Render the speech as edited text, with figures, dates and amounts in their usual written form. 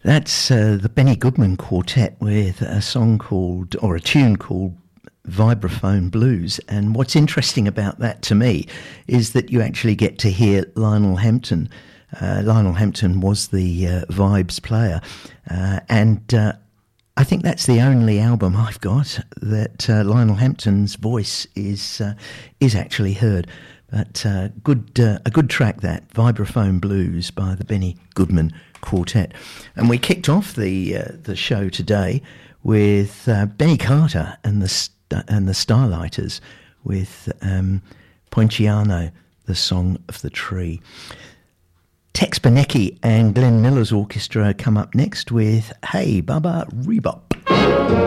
That's the Benny Goodman Quartet with a tune called Vibraphone Blues. And what's interesting about that to me is that you actually get to hear Lionel Hampton. Lionel Hampton was the Vibes player, and I think that's the only album I've got that Lionel Hampton's voice is actually heard. But a good track, that Vibraphone Blues by the Benny Goodman Quartet. And we kicked off the show today with Benny Carter and the Starlighters with Poinciano, the Song of the Tree. Tex Benecchi and Glenn Miller's orchestra come up next with Hey Baba Rebop.